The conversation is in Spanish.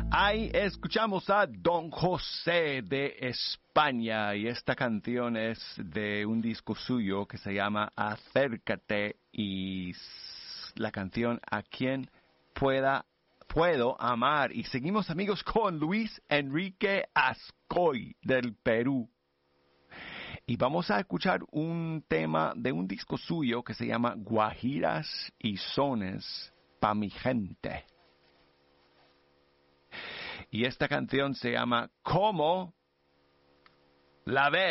Ahí escuchamos a Don José de España y esta canción es de un disco suyo que se llama Acércate y la canción A quien puedo amar. Y seguimos amigos con Luis Enrique Ascoy del Perú. Y vamos a escuchar un tema de un disco suyo que se llama Guajiras y Sones pa' mi gente. Y esta canción se llama ¿Cómo la ves?